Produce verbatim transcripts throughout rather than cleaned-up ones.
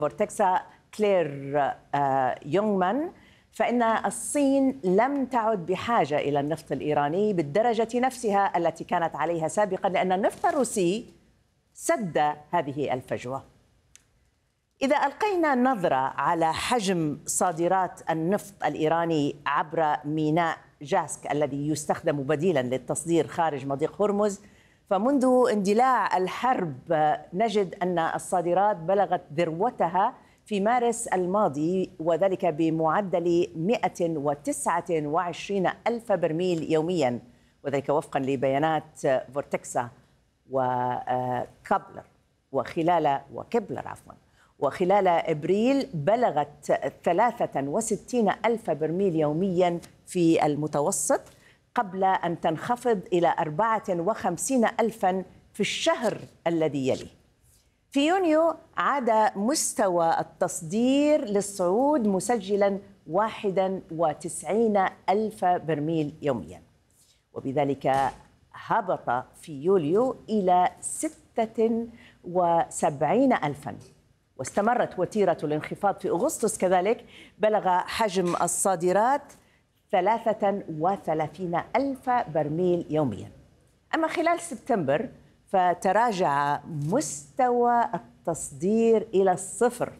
فورتكسا كلير آه، يونغمان، فإن الصين لم تعد بحاجة إلى النفط الإيراني بالدرجة نفسها التي كانت عليها سابقا، لأن النفط الروسي سد هذه الفجوة. إذا ألقينا نظرة على حجم صادرات النفط الإيراني عبر ميناء جاسك الذي يستخدم بديلا للتصدير خارج مضيق هرمز، فمنذ اندلاع الحرب نجد أن الصادرات بلغت ذروتها في مارس الماضي، وذلك بمعدل مئة وتسعة وعشرين ألف برميل يوميا، وذلك وفقا لبيانات فورتكسا وكابلر وخلال وكبلر عفوا وخلال إبريل بلغت ثلاثة وستين ألف برميل يوميا في المتوسط، قبل أن تنخفض إلى أربعة وخمسين ألفا في الشهر الذي يليه. في يونيو عاد مستوى التصدير للصعود مسجلا واحد وتسعين ألف برميل يوميا، وبذلك هبط في يوليو إلى ستة وسبعين ألفا، واستمرت وتيرة الانخفاض في أغسطس كذلك، بلغ حجم الصادرات ثلاثة وثلاثين ألف برميل يوميا. أما خلال سبتمبر فتراجع مستوى التصدير إلى الصفر،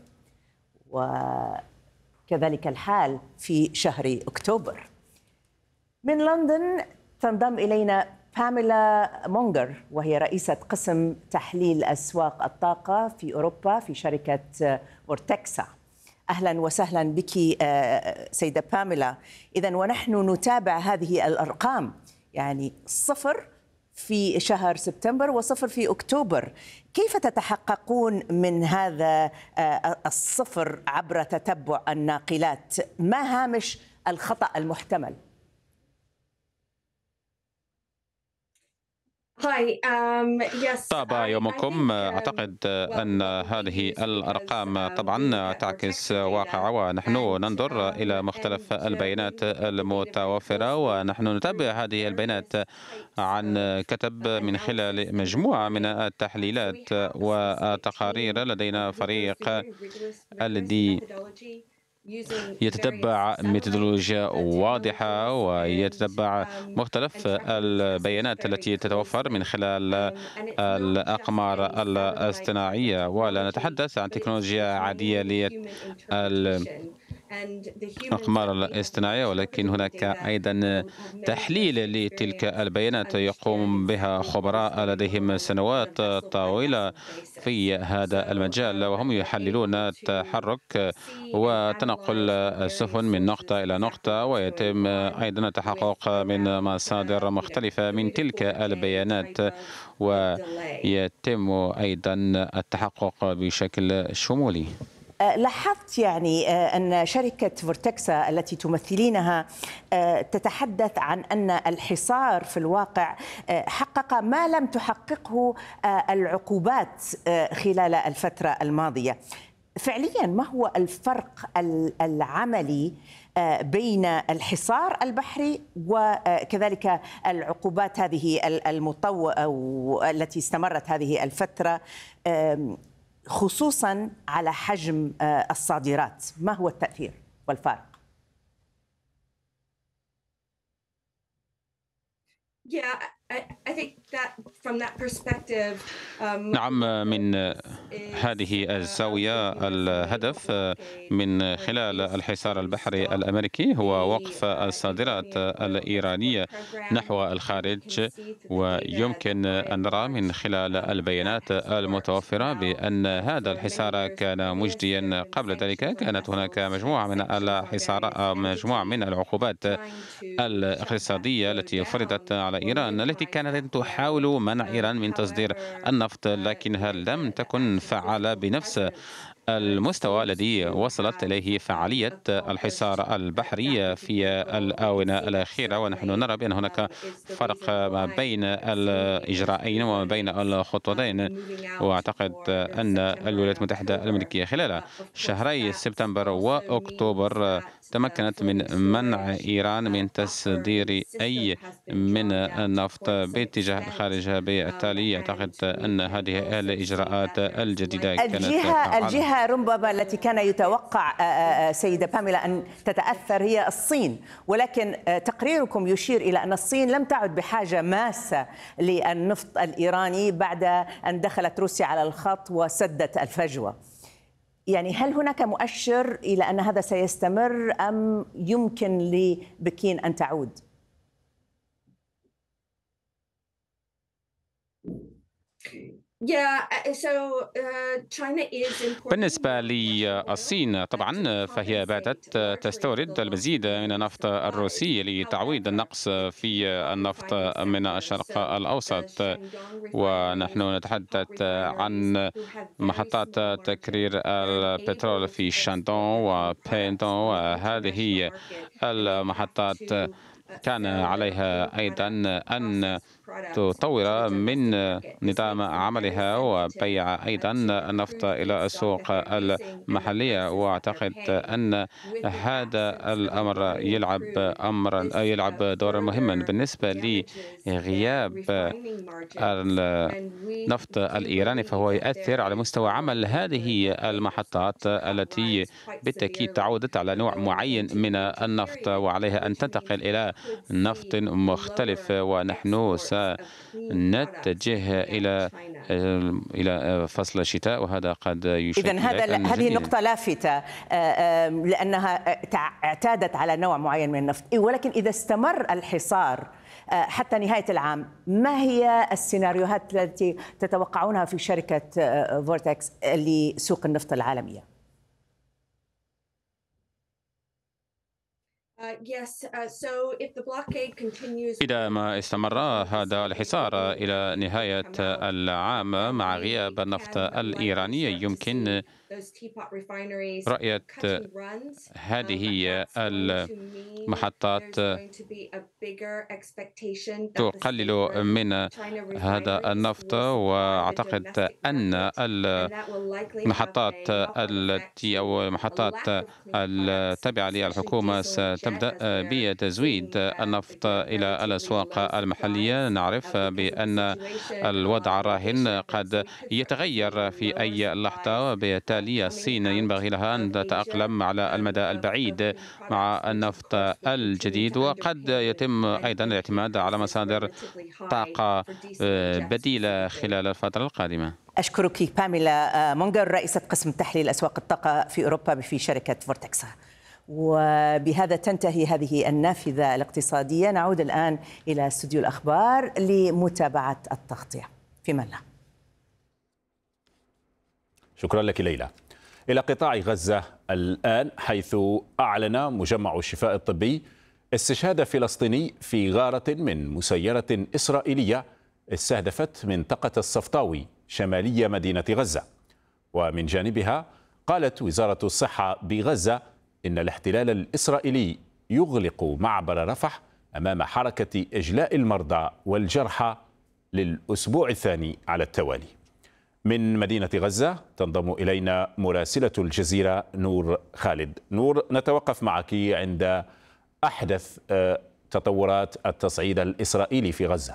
وكذلك الحال في شهر أكتوبر. من لندن تنضم إلينا باميلا مونغر، وهي رئيسة قسم تحليل أسواق الطاقة في أوروبا في شركة فورتكسا. أهلا وسهلا بك سيدة باميلا. إذن ونحن نتابع هذه الأرقام، يعني صفر في شهر سبتمبر وصفر في أكتوبر، كيف تتحققون من هذا الصفر عبر تتبع الناقلات؟ ما هامش الخطأ المحتمل؟ طاب يومكم. أعتقد أن هذه الأرقام طبعا تعكس واقع، ونحن ننظر إلى مختلف البيانات المتوفرة، ونحن نتابع هذه البيانات عن كتب من خلال مجموعة من التحليلات والتقارير. لدينا فريق الذي يتتبع ميثودولوجيا واضحة ويتتبع مختلف البيانات التي تتوفر من خلال الأقمار الاصطناعية، ولا نتحدث عن تكنولوجيا عادية للأقمار الاصطناعية، ولكن هناك أيضا تحليل لتلك البيانات يقوم بها خبراء لديهم سنوات طويلة في هذا المجال، وهم يحللون التحرك وتنقل السفن من نقطة إلى نقطة، ويتم أيضا التحقق من مصادر مختلفة من تلك البيانات، ويتم أيضا التحقق بشكل شمولي. لاحظت يعني أن شركة فورتكسا التي تمثلينها تتحدث عن أن الحصار في الواقع حقق ما لم تحققه العقوبات خلال الفترة الماضية. فعليا ما هو الفرق العملي بين الحصار البحري وكذلك العقوبات هذه المطوّلة أو التي استمرت هذه الفترة، خصوصا على حجم الصادرات؟ ما هو التأثير والفارق؟ نعم، من هذه الزاوية الهدف من خلال الحصار البحري الأمريكي هو وقف الصادرات الإيرانية نحو الخارج، ويمكن أن نرى من خلال البيانات المتوفرة بأن هذا الحصار كان مجديا. قبل ذلك كانت هناك مجموعة من الحصار مجموعة من العقوبات الاقتصادية التي فرضت على إيران، التي كانت تحاول منع إيران من تصدير النفط، لكنها لم تكن فعالة بنفس المستوى الذي وصلت إليه فعالية الحصار البحري في الآونة الأخيرة. ونحن نرى بأن هناك فرق ما بين الإجراءين وما بين الخطوتين، وأعتقد أن الولايات المتحدة الأمريكية خلال شهري سبتمبر وأكتوبر تمكنت من منع إيران من تصدير أي من النفط باتجاه الخارج. بالتالي أعتقد أن هذه الإجراءات الجديدة كانت الجهة, الجهة الجهة ربما التي كان يتوقع سيدة باميلا أن تتأثر هي الصين، ولكن تقريركم يشير إلى أن الصين لم تعد بحاجة ماسة للنفط الإيراني بعد أن دخلت روسيا على الخط وسدت الفجوة. يعني هل هناك مؤشر إلى أن هذا سيستمر أم يمكن لبكين أن تعود؟ بالنسبة للصين طبعا فهي باتت تستورد المزيد من النفط الروسي لتعويض النقص في النفط من الشرق الأوسط، ونحن نتحدث عن محطات تكرير البترول في شاندون وبينتون، وهذه المحطات كان عليها أيضا أن تطور من نظام عملها وبيع أيضا النفط إلى السوق المحلية، وأعتقد أن هذا الأمر يلعب أمرا يلعب دورا مهما بالنسبة لغياب النفط الإيراني، فهو يؤثر على مستوى عمل هذه المحطات التي بالتأكيد تعودت على نوع معين من النفط وعليها أن تنتقل إلى نفط مختلف، ونحن سنتجه إلى إلى فصل الشتاء، وهذا قد يشكل. إذن هذا هذه نقطة لافتة لأنها اعتادت على نوع معين من النفط، ولكن إذا استمر الحصار حتى نهاية العام، ما هي السيناريوهات التي تتوقعونها في شركة فورتكس لسوق النفط العالمية؟ إذا ما استمر هذا الحصار إلى نهاية العام مع غياب النفط الإيراني، يمكن رؤية هذه المحطات تقلل من هذا النفط، وأعتقد أن المحطات التي أو المحطات التابعة للحكومة ستبدأ بتزويد النفط إلى الأسواق المحلية. نعرف بأن الوضع الراهن قد يتغير في أي لحظة، وبالتالي الصين ينبغي لها أن تتأقلم على المدى البعيد مع النفط الجديد، وقد يتم أيضا الاعتماد على مصادر طاقة بديلة خلال الفترة القادمة. أشكرك باميلا مونغر، رئيسة قسم تحليل أسواق الطاقة في أوروبا في شركة فورتكس. وبهذا تنتهي هذه النافذة الاقتصادية. نعود الآن إلى استوديو الأخبار لمتابعة التغطية. في من لا. شكرا لك ليلى. إلى قطاع غزة الآن، حيث أعلن مجمع الشفاء الطبي استشهاد فلسطيني في غارة من مسيرة إسرائيلية استهدفت منطقة الصفطاوي شمالية مدينة غزة. ومن جانبها قالت وزارة الصحة بغزة إن الاحتلال الإسرائيلي يغلق معبر رفح أمام حركة إجلاء المرضى والجرحى للأسبوع الثاني على التوالي. من مدينة غزة تنضم إلينا مراسلة الجزيرة نور خالد. نور، نتوقف معك عند أحدث تطورات التصعيد الإسرائيلي في غزة.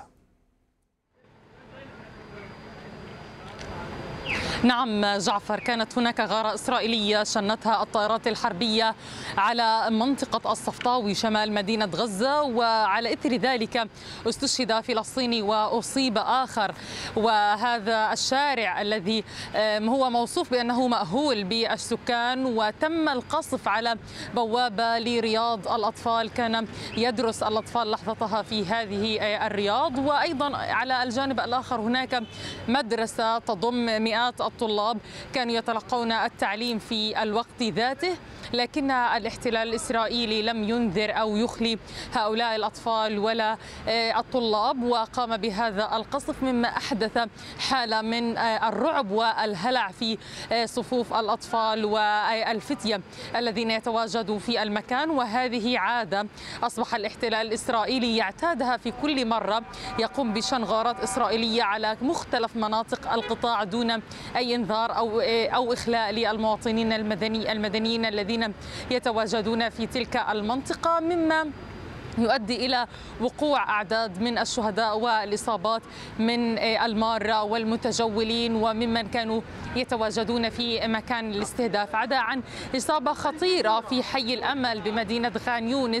نعم جعفر، كانت هناك غارة إسرائيلية شنتها الطائرات الحربية على منطقة الصفطاوي شمال مدينة غزة، وعلى إثر ذلك استشهد فلسطيني وأصيب آخر. وهذا الشارع الذي هو موصوف بأنه مأهول بالسكان، وتم القصف على بوابة لرياض الأطفال، كان يدرس الأطفال لحظتها في هذه الرياض. وأيضا على الجانب الآخر هناك مدرسة تضم مئات الطلاب كانوا يتلقون التعليم في الوقت ذاته، لكن الاحتلال الإسرائيلي لم ينذر أو يخلي هؤلاء الأطفال ولا الطلاب، وقام بهذا القصف، مما أحدث حالة من الرعب والهلع في صفوف الأطفال والفتية الذين يتواجدوا في المكان. وهذه عادة أصبح الاحتلال الإسرائيلي يعتادها في كل مرة يقوم بشن غارات إسرائيلية على مختلف مناطق القطاع دون أي انذار أو أو إخلاء للمواطنين المدني المدنيين الذين يتواجدون في تلك المنطقة، مما يؤدي إلى وقوع أعداد من الشهداء والإصابات من المارة والمتجولين وممن كانوا يتواجدون في مكان الاستهداف، عدا عن إصابة خطيرة في حي الأمل بمدينة خان يونس.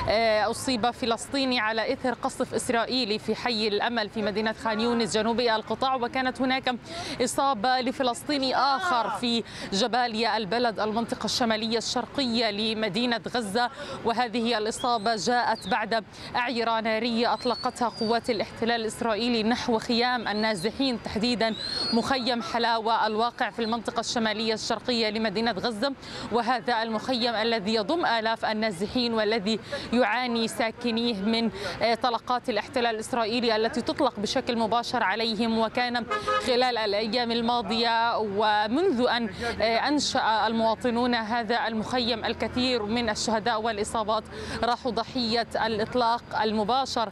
أصيب فلسطيني على إثر قصف إسرائيلي في حي الأمل في مدينة خان يونس جنوبي القطاع، وكانت هناك إصابة لفلسطيني آخر في جباليا البلد المنطقة الشمالية الشرقية لمدينة غزة، وهذه الإصابة جاءت بعد أعيرة نارية أطلقتها قوات الاحتلال الإسرائيلي نحو خيام النازحين، تحديدا مخيم حلاوة الواقع في المنطقة الشمالية الشرقية لمدينة غزة، وهذا المخيم الذي يضم آلاف النازحين والذي يعاني ساكنيه من طلقات الاحتلال الإسرائيلي التي تطلق بشكل مباشر عليهم. وكان خلال الأيام الماضية ومنذ أن أنشأ المواطنون هذا المخيم الكثير من الشهداء والإصابات راحوا ضحية الإطلاق المباشر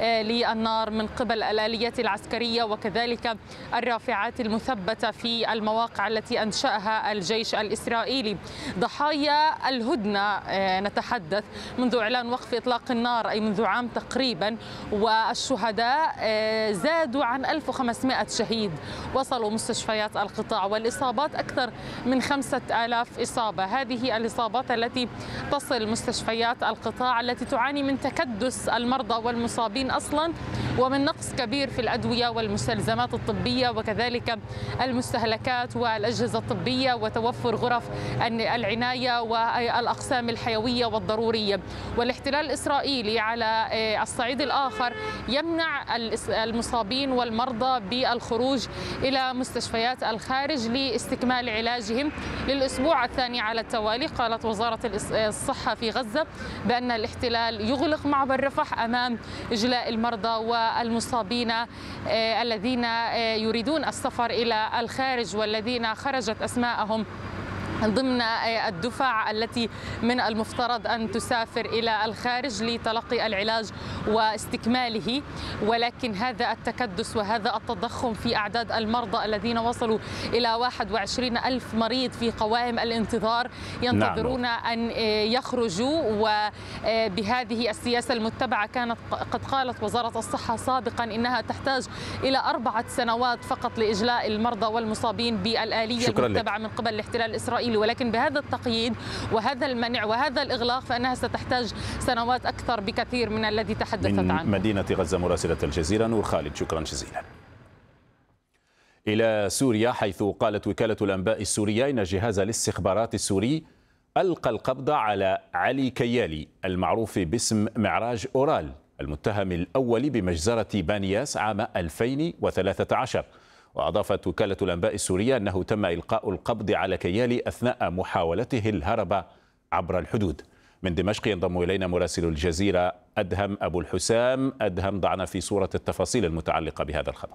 للنار من قبل الآليات العسكرية وكذلك الرافعات المثبتة في المواقع التي أنشأها الجيش الإسرائيلي. ضحايا الهدنة نتحدث منذ إعلان وقف إطلاق النار أي منذ عام تقريبا، والشهداء زادوا عن ألف وخمسمائة شهيد وصلوا مستشفيات القطاع، والإصابات أكثر من خمسة آلاف إصابة. هذه الإصابات التي تصل مستشفيات القطاع التي تعاني من تكدس المرضى والمصابين أصلا ومن نقص كبير في الأدوية والمستلزمات الطبية وكذلك المستهلكات والأجهزة الطبية وتوفر غرف العناية والأقسام الحيوية والضرورية. والاحتلال الإسرائيلي على الصعيد الآخر يمنع المصابين والمرضى بالخروج إلى مستشفيات الخارج لاستكمال علاجهم للأسبوع الثاني على التوالي. قالت وزارة الصحة في غزة بأن الاحتلال يغلق معبر رفح أمام إجلاء المرضى والمصابين الذين يريدون السفر إلى الخارج والذين خرجت أسماءهم ضمن الدفع التي من المفترض أن تسافر إلى الخارج لتلقي العلاج واستكماله. ولكن هذا التكدس وهذا التضخم في أعداد المرضى الذين وصلوا إلى واحد وعشرين ألف مريض في قوائم الانتظار ينتظرون نعم. أن يخرجوا. وبهذه السياسة المتبعة كانت قد قالت وزارة الصحة سابقا إنها تحتاج إلى أربعة سنوات فقط لإجلاء المرضى والمصابين بالآلية المتبعة من قبل الاحتلال الإسرائيلي، ولكن بهذا التقييد وهذا المنع وهذا الإغلاق فإنها ستحتاج سنوات أكثر بكثير من الذي تحدثت من عنه. مدينة غزة مراسلة الجزيرة نور خالد، شكرا جزيلا. إلى سوريا، حيث قالت وكالة الأنباء السورية إن جهاز الاستخبارات السوري ألقى القبض على علي كيالي المعروف باسم معراج أورال المتهم الأول بمجزرة بانياس عام ألفين وثلاثة عشر. وأضافت وكالة الأنباء السورية أنه تم إلقاء القبض على كيالي أثناء محاولته الهرب عبر الحدود. من دمشق ينضم إلينا مراسل الجزيرة أدهم أبو الحسام. أدهم، ضعنا في صورة التفاصيل المتعلقة بهذا الخبر.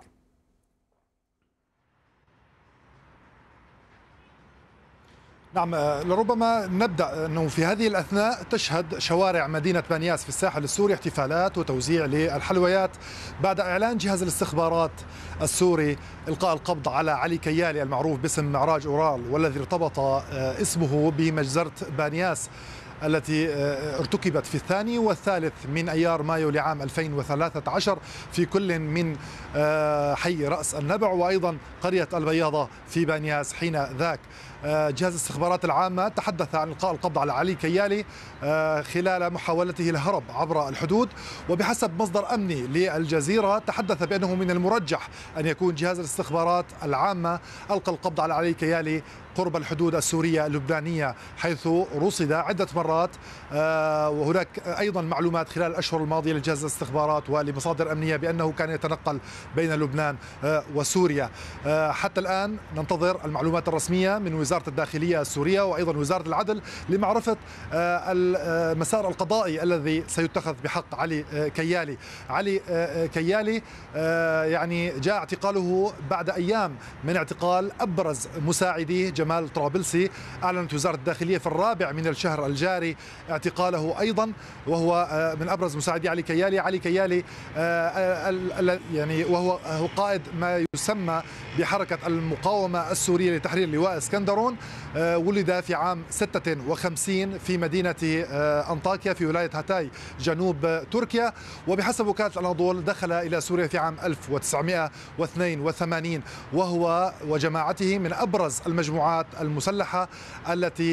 نعم، لربما نبدأ أنه في هذه الأثناء تشهد شوارع مدينة بانياس في الساحل السوري احتفالات وتوزيع للحلويات بعد إعلان جهاز الاستخبارات السوري إلقاء القبض على علي كيالي المعروف باسم معراج أورال، والذي ارتبط اسمه بمجزرة بانياس التي ارتكبت في الثاني والثالث من أيار مايو لعام ألفين وثلاثة عشر في كل من حي رأس النبع وأيضا قرية البياضة في بانياس. حين ذاك جهاز الاستخبارات العامة تحدث عن إلقاء القبض على علي كيالي خلال محاولته الهرب عبر الحدود، وبحسب مصدر أمني للجزيرة تحدث بأنه من المرجح أن يكون جهاز الاستخبارات العامة ألقى القبض على علي كيالي قرب الحدود السورية اللبنانية، حيث رصد عدة مرات. وهناك أيضا معلومات خلال الأشهر الماضية لجهاز الاستخبارات ولمصادر أمنية بأنه كان يتنقل بين لبنان وسوريا. حتى الآن ننتظر المعلومات الرسمية من وزارة الداخلية السورية وأيضا وزارة العدل لمعرفة المسار القضائي الذي سيتخذ بحق علي كيالي. علي كيالي يعني جاء اعتقاله بعد أيام من اعتقال أبرز مساعديه جمال طرابلسي. أعلنت وزارة الداخلية في الرابع من الشهر الجاري اعتقاله أيضا، وهو من أبرز مساعدي علي كيالي. علي كيالي يعني وهو قائد ما يسمى بحركة المقاومة السورية لتحرير لواء اسكندرون. ولد في عام ستة وخمسين في مدينة أنطاكيا في ولاية هاتاي جنوب تركيا، وبحسب وكالة الأناضول دخل إلى سوريا في عام ألف وتسعمئة واثنين وثمانين، وهو وجماعته من أبرز المجموعات المسلحة التي